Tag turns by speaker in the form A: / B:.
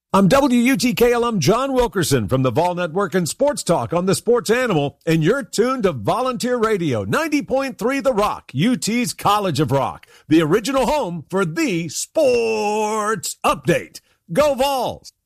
A: I'm WUTK alum John Wilkerson from the Vol Network and Sports Talk on the Sports Animal, and you're tuned to Volunteer Radio, 90.3 The Rock, UT's College of Rock, the original home for the Sports Update. Go Vols!